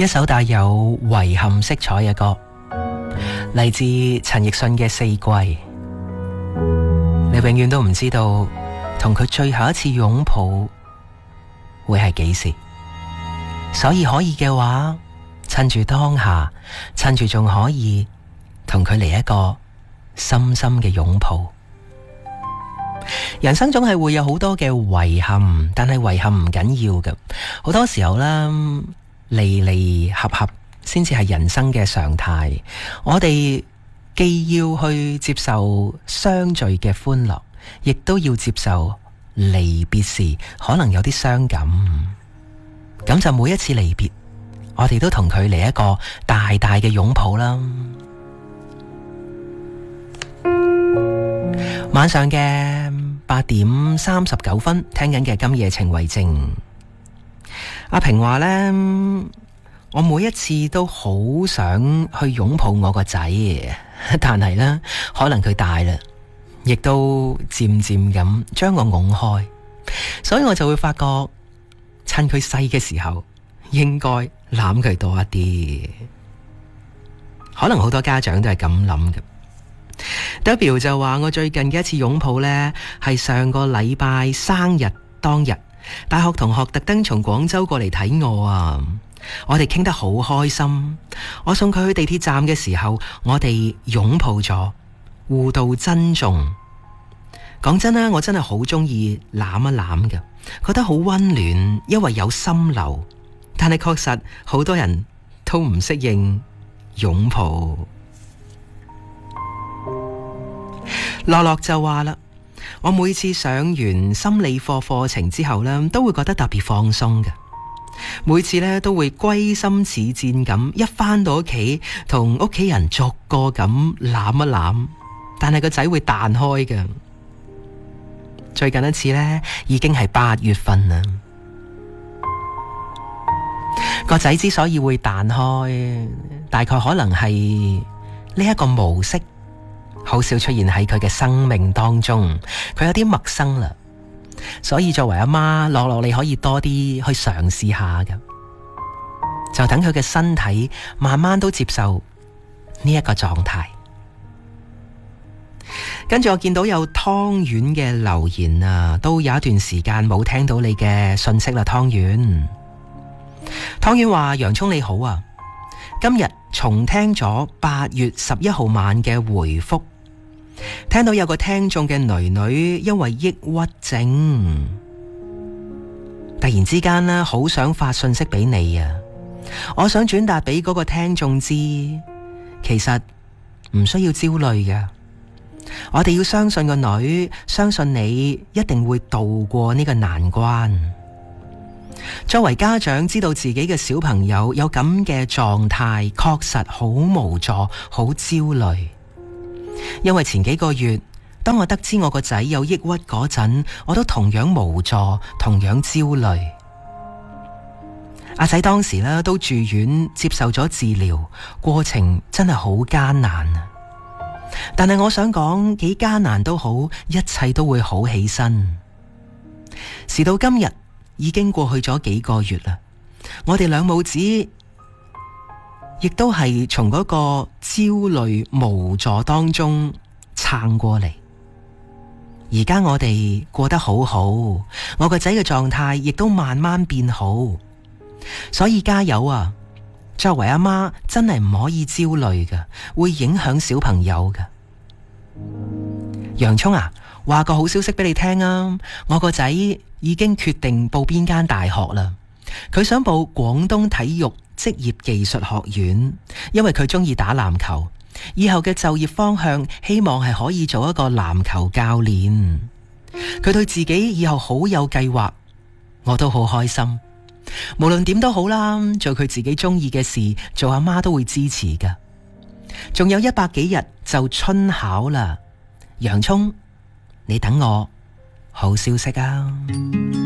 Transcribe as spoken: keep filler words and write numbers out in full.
一首帶有遺憾色彩嘅歌，嚟自陳奕迅嘅《四季》。你永遠都唔知道同佢最後一次擁抱會係幾時，所以可以嘅話，趁住當下，趁住仲可以同佢嚟一個深深嘅擁抱。人生總係會有好多嘅遺憾，但係遺憾唔緊要嘅，好多時候啦，離離合合先至係人生嘅常態。我哋既要去接受相聚嘅歡樂，亦都要接受離別時可能有啲傷感。咁就每一次離別，我哋都同佢嚟一個大大嘅擁抱啦。晚上嘅八點三十九分，聽緊嘅今夜情為證。阿平話呢，我每一次都好想去擁抱我個仔，但係呢，可能佢大啦，亦都漸漸咁將我拱開，所以我就會發覺，趁佢細嘅時候，應該攬佢多一啲。可能好多家長都係咁諗嘅。W 就話我最近嘅一次擁抱呢，係上個禮拜生日當日，大學同學特登從廣州過嚟睇我啊，我哋傾得好開心。我送佢去地鐵站嘅時候，我哋擁抱咗，互道珍重。講真啦，我真係好中意攬一攬嘅，覺得好溫暖，因為有心流。但係確實好多人都唔適應擁抱。樂樂就話啦，我每次上完心理課課程之後呢，都會覺得特別放鬆嘅。每次呢，都會歸心似箭咁，一返到屋企同屋企人逐個咁攬一攬，但係個仔會彈開嘅。最近一次呢，已經係八月份啦。個仔之所以會彈開，大概可能係呢一個模式好少出現喺佢嘅生命當中，佢有啲陌生啦，所以作為阿媽，樂樂你可以多啲去嘗試下㗎，就等佢嘅身體慢慢都接受呢一個狀態。跟住我見到有湯圓嘅留言啊，都有一段時間冇聽到你嘅信息啦，湯圓。湯圓話：洋蔥你好啊，今日重聽咗八月十一號晚嘅回覆，聽到有個聽眾嘅女女因為抑鬱症，突然之間呢，好想發信息俾你啊！我想轉達俾嗰個聽眾知，其實唔需要焦慮嘅，我哋要相信個女，相信你一定會渡過呢個難關。作為家長，知道自己嘅小朋友有咁嘅狀態，確實好無助，好焦慮。因為前幾個月，當我得知我個仔有抑鬱嗰陣，我都同樣無助，同樣焦慮。阿仔當時呢都住院接受咗治療，過程真係好艱難啊！但係我想講，幾艱難都好，一切都會好起身。時到今日，已經過去咗幾個月啦，我哋兩母子亦都係從嗰個焦慮無助當中撐過嚟。而家我哋過得好好，我個仔嘅狀態亦都慢慢變好，所以加油啊！作為阿媽真係唔可以焦慮㗎，會影響小朋友㗎。洋蔥啊，話個好消息俾你聽啊！我個仔已經決定報邊間大學啦，佢想報廣東體育職業技術學院，因為佢中意打籃球，以後嘅就業方向希望係可以做一個籃球教練。佢對自己以後好有計劃，我都好開心。無論點都好啦，做佢自己中意嘅事，做阿媽都會支持㗎。仲有一百幾日就春考啦，洋蔥，你等我好消息啊！